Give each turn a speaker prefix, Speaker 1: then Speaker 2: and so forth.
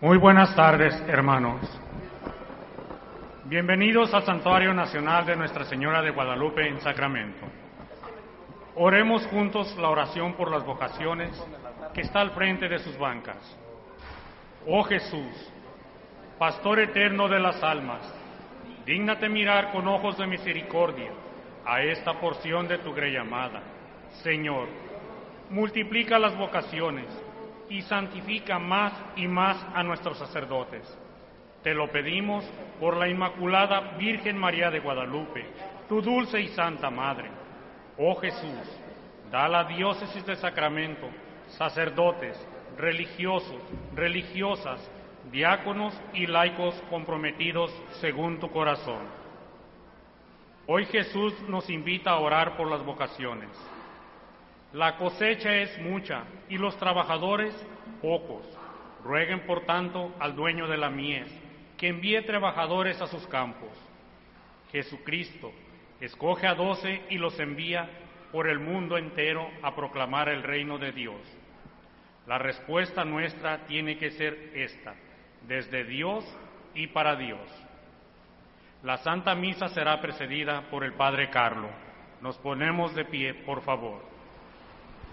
Speaker 1: Muy buenas tardes, hermanos. Bienvenidos al Santuario Nacional de Nuestra Señora de Guadalupe en Sacramento. Oremos juntos la oración por las vocaciones que está al frente de sus bancas. Oh Jesús, Pastor eterno de las almas, dígnate mirar con ojos de misericordia a esta porción de tu grey amada. Señor, multiplica las vocaciones y santifica más y más a nuestros sacerdotes. Te lo pedimos por la Inmaculada Virgen María de Guadalupe, tu dulce y santa Madre. Oh Jesús, da a la diócesis de Sacramento sacerdotes, religiosos, religiosas, diáconos y laicos comprometidos según tu corazón. Hoy Jesús nos invita a orar por las vocaciones. La cosecha es mucha y los trabajadores pocos. Rueguen, por tanto, al dueño de la mies que envíe trabajadores a sus campos. Jesucristo escoge a 12 y los envía por el mundo entero a proclamar el reino de Dios. La respuesta nuestra tiene que ser esta: desde Dios y para Dios. La Santa Misa será precedida por el Padre Carlo. Nos ponemos de pie, por favor.